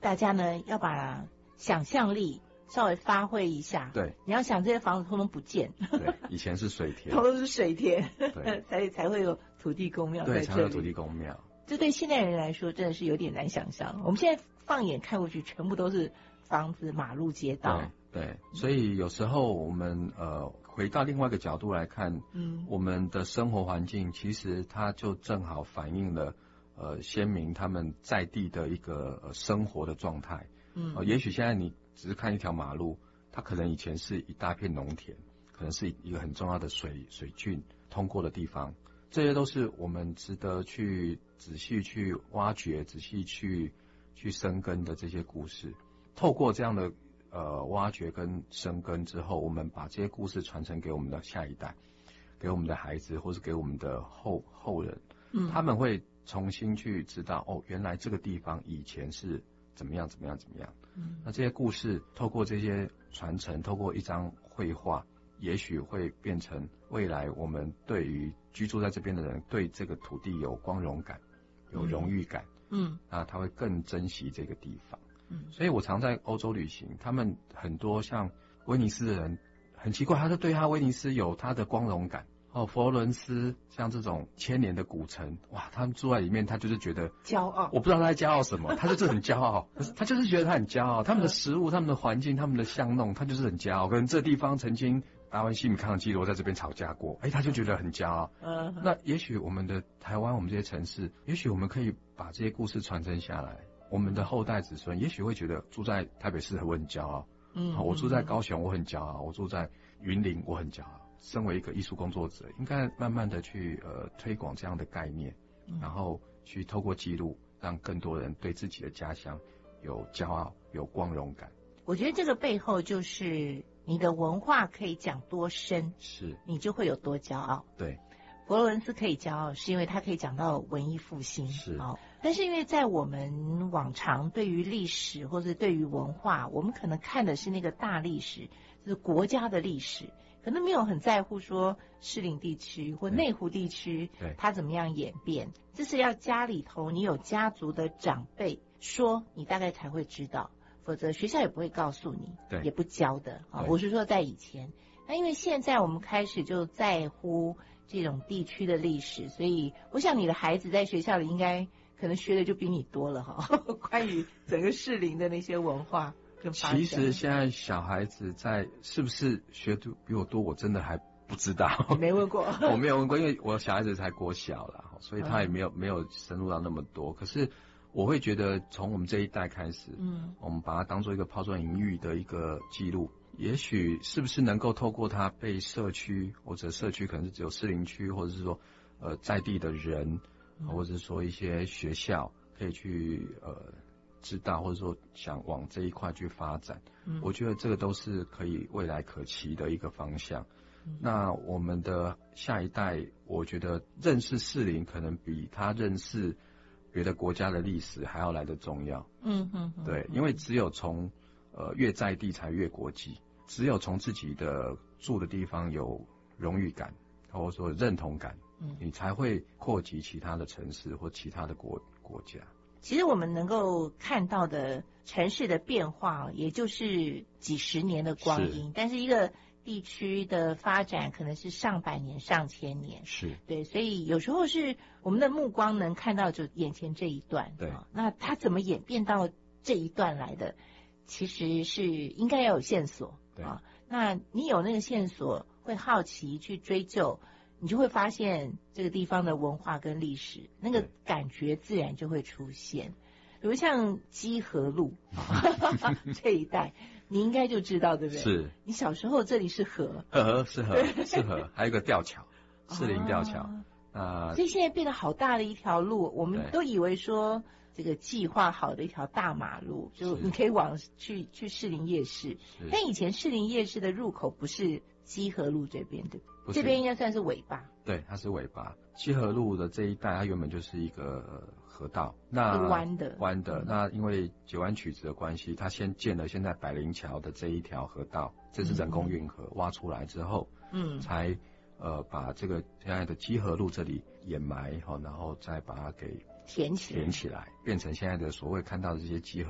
大家呢要把想象力稍微发挥一下。 对， 你要想这些房子通通不见。 对，以前是水田， 通通是水田， 对， 才会有土地公庙在这里。 对，才会有土地公庙。 这对现代人来说真的是有点难想象。我们现在放眼看过去，全部都是房子、马路、街道。 对，所以有时候我们回到另外一个角度来看，我们的生活环境其实它就正好反映了先民他们在地的一个生活的状态。也许现在你只是看一条马路，它可能以前是一大片农田，可能是一个很重要的水郡通过的地方，这些都是我们值得去仔细去挖掘、仔细去深耕的这些故事。透过这样的挖掘跟深耕之后，我们把这些故事传承给我们的下一代，给我们的孩子，或是给我们的后人，他们会重新去知道原来这个地方以前是怎么样。那这些故事透过这些传承，透过一张绘画，也许会变成未来我们对于居住在这边的人对这个土地有光荣感，有荣誉感。那他会更珍惜这个地方。所以我常在欧洲旅行，他们很多像威尼斯的人很奇怪，他就对他威尼斯有他的光荣感。佛罗伦斯像这种千年的古城，哇，他们住在里面，他就是觉得骄傲。 我不知道他在骄傲什么，他就是很骄傲，他就是觉得他很骄傲。他们的食物、他们的环境、他们的巷弄，他就是很骄傲。可能这地方曾经达文西、米开朗基罗在这边吵架过，他就觉得很骄傲。那也许我们的台湾，我们这些城市，也许我们可以把这些故事传承下来。我们的后代子孙也许会觉得住在台北市我很骄傲，我住在高雄我很骄傲，我住在云林我很骄傲。身为一个艺术工作者，应该慢慢的去推广这样的概念，然后去透过记录，让更多人对自己的家乡有骄傲、有光荣感。 我觉得这个背后就是你的文化可以讲多深， 是你就会有多骄傲。 对。 佛罗伦斯可以骄傲，是因为它可以讲到文艺复兴。 是。 但是因为在我们往常对于历史或者对于文化，我们可能看的是那个大历史，就是国家的历史，可能没有很在乎说士林地区或内湖地区它怎么样演变。这是要家里头你有家族的长辈说，你大概才会知道，否则学校也不会告诉你，也不教的。我是说在以前。那因为现在我们开始就在乎这种地区的历史，所以我想你的孩子在学校里应该可能学的就比你多了关于整个士林的那些文化跟发展。 其实现在小孩子是不是学的比我多，我真的还不知道。 你没问过？ 我没有问过，因为我小孩子才国小啦，所以他也没有深入到那么多。可是我会觉得从我们这一代开始，我们把它当做一个抛砖引玉的一个记录。也许是不是能够透过它被社区，或者社区可能是只有士林区，或者是说在地的人，或者是说一些学校可以去知道，或者说想往这一块去发展。我觉得这个都是可以未来可期的一个方向。那我们的下一代，我觉得认识士林可能比他认识别的国家的历史还要来得重要。对，因为只有从越在地才越国际，只有从自己的住的地方有荣誉感，或者说认同感，你才会扩及其他的城市或其他的国家。 其实我们能够看到的城市的变化，也就是几十年的光阴，但是一个地区的发展可能是上百年、上千年。 是。对， 所以有时候是我们的目光能看到就眼前这一段。 对。 那它怎么演变到这一段来的？其实是应该要有线索。 对。 那你有那个线索，会好奇去追究，你就会发现这个地方的文化跟历史，那个感觉自然就会出现。比如像基河路这一带，你应该就知道，对不对？ 是。 你小时候这里是河， 是河，还有一个吊桥，士林吊桥。 所以现在变得好大的一条路，我们都以为说这个计划好的一条大马路，就你可以去士林夜市。但以前士林夜市的入口不是基河路这边，对不？这边应该算是尾巴。 对，它是尾巴。基河路的这一带，它原本就是一个河道， 那弯的。 那因为截弯曲直的关系，它先建了现在百灵桥的这一条河道，这是人工运河挖出来之后，才把这个现在的基河路这里掩埋，然后再把它给填起来，变成现在的所谓看到的这些基河